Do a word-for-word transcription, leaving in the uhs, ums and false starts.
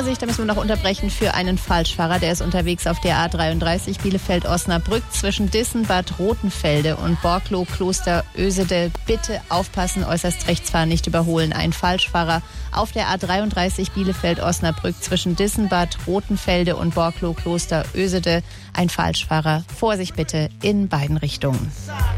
Vorsicht, da müssen wir noch unterbrechen für einen Falschfahrer. Der ist unterwegs auf der A dreiunddreißig Bielefeld-Osnabrück zwischen Dissen, Bad Rotenfelde und Borklow, Kloster Ösede. Bitte aufpassen, äußerst rechts fahren, nicht überholen. Ein Falschfahrer auf der A dreiunddreißig Bielefeld-Osnabrück zwischen Dissen, Bad Rotenfelde und Borklow, Kloster Ösede. Ein Falschfahrer. Vorsicht bitte in beiden Richtungen.